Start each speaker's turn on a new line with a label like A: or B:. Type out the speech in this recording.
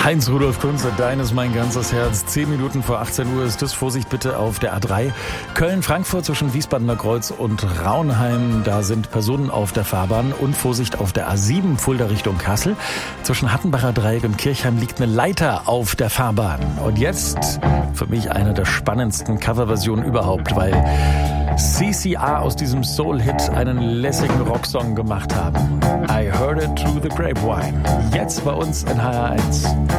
A: Heinz Rudolf Kunze, dein ist mein ganzes Herz. 10 Minuten vor 18 Uhr ist es. Vorsicht bitte auf der A3. Köln-Frankfurt zwischen Wiesbadener Kreuz und Raunheim. Da sind Personen auf der Fahrbahn. Und Vorsicht auf der A7 Fulda Richtung Kassel. Zwischen Hattenbacher Dreieck und Kirchheim liegt eine Leiter auf der Fahrbahn. Und jetzt für mich eine der spannendsten Coverversionen überhaupt, weil CCR aus diesem Soul-Hit einen lässigen Rocksong gemacht haben. I Heard It Through the Grapevine. Jetzt bei uns in HR1.